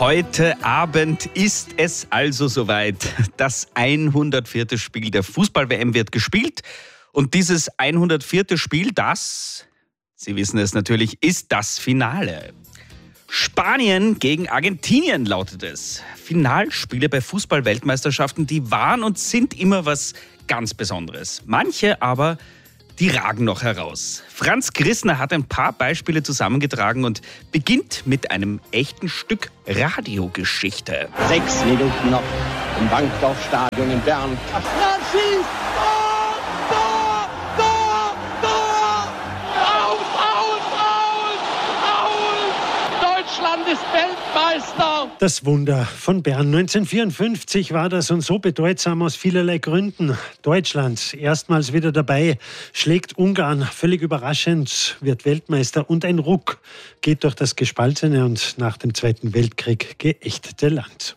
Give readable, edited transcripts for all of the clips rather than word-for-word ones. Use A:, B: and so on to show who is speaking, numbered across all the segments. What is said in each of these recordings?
A: Heute Abend ist es also soweit. Das 104. Spiel der Fußball-WM wird gespielt. Und dieses 104. Spiel, Sie wissen es natürlich, ist das Finale. Spanien gegen Argentinien lautet es. Finalspiele bei Fußball-Weltmeisterschaften, die waren und sind immer was ganz Besonderes. Manche aber, die ragen noch heraus. Franz Grissner hat ein paar Beispiele zusammengetragen und beginnt mit einem echten Stück Radiogeschichte.
B: 6 Minuten noch im Bankdorfstadion in Bern.
C: Franz schießt! Tor! Tor! Tor! Tor! Aus! Deutschland ist Weltmeister!
D: Das Wunder von Bern. 1954 war das und so bedeutsam aus vielerlei Gründen. Deutschland erstmals wieder dabei, schlägt Ungarn völlig überraschend, wird Weltmeister und ein Ruck geht durch das gespaltene und nach dem Zweiten Weltkrieg geächtete Land.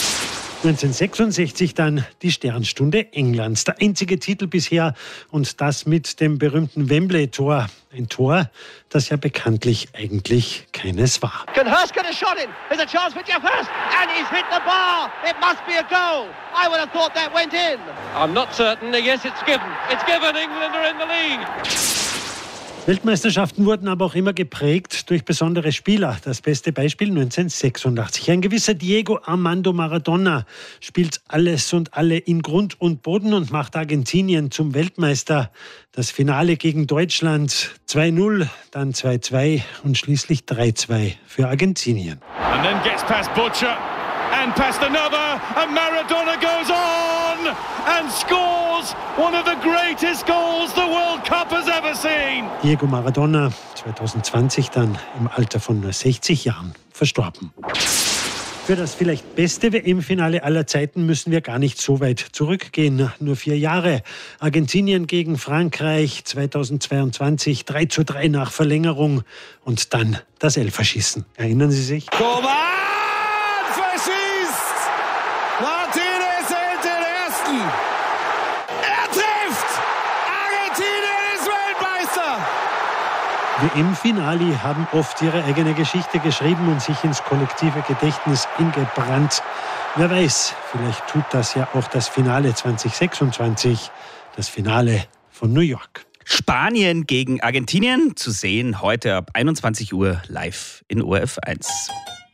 D: 1966 dann die Sternstunde Englands. Der einzige Titel bisher und das mit dem berühmten Wembley-Tor. Ein Tor, das ja bekanntlich eigentlich keines war.
C: Can Hurst get a shot in? There's a chance for Jeff Hurst and he's hit the bar. It must be a goal. I would have thought that went in.
E: I'm not certain. Yes, it's given. It's given. England are in the league.
D: Weltmeisterschaften wurden aber auch immer geprägt durch besondere Spieler. Das beste Beispiel 1986. Ein gewisser Diego Armando Maradona spielt alles und alle in Grund und Boden und macht Argentinien zum Weltmeister. Das Finale gegen Deutschland 2-0, dann 2-2 und schließlich 3-2 für Argentinien.
F: And then gets past Butcher and past another and Maradona goes on and scores one of the greatest goals the World Cup has ever seen.
D: Diego Maradona, 2020 dann im Alter von nur 60 Jahren verstorben. Für das vielleicht beste WM-Finale aller Zeiten müssen wir gar nicht so weit zurückgehen. Nur 4 Jahre. Argentinien gegen Frankreich 2022, 3:3 nach Verlängerung und dann das Elferschießen. Erinnern Sie sich?
F: Coman verschießt! Martinez hält den ersten! Er trifft! Argentinien ist Weltmeister!
D: WM-Finale haben oft ihre eigene Geschichte geschrieben und sich ins kollektive Gedächtnis eingebrannt. Wer weiß, vielleicht tut das ja auch das Finale 2026, das Finale von New York.
A: Spanien gegen Argentinien, zu sehen heute ab 21 Uhr live in ORF 1.